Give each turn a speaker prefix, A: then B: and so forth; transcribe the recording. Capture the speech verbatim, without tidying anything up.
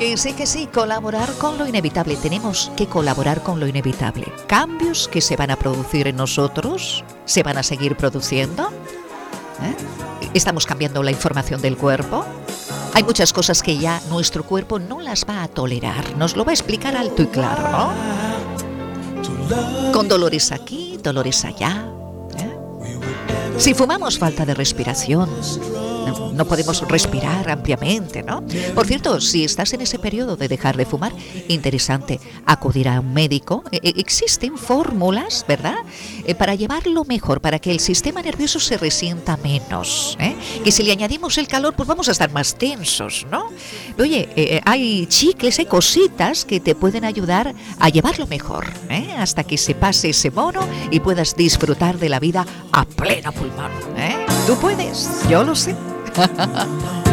A: Que sí, que sí, colaborar con lo inevitable. Tenemos que colaborar con lo inevitable. Cambios que se van a producir en nosotros, se van a seguir produciendo. ¿Eh? Estamos cambiando la información del cuerpo. Hay muchas cosas que ya nuestro cuerpo no las va a tolerar. Nos lo va a explicar alto y claro, ¿no? Con dolores aquí, dolores allá. ¿Eh? Si fumamos, falta de respiración. No podemos respirar ampliamente, ¿no? Por cierto, si estás en ese periodo de dejar de fumar, interesante acudir a un médico. E- existen fórmulas, ¿verdad? Eh, para llevarlo mejor, para que el sistema nervioso se resienta menos, ¿eh? Que si le añadimos el calor, pues vamos a estar más tensos, ¿no? Oye, eh, hay chicles, hay cositas que te pueden ayudar a llevarlo mejor, ¿eh? Hasta que se pase ese mono y puedas disfrutar de la vida a pleno pulmón, ¿eh? Tú puedes, yo lo sé.